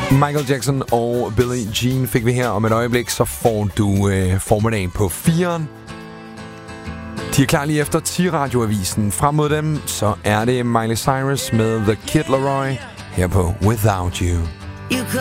Michael Jackson og Billie Jean fik vi her. Om et øjeblik, så får du formiddagen på 4'eren. De er klar lige efter T-radioavisen. Frem mod dem, så er det Miley Cyrus med The Kid Laroi her på Without You.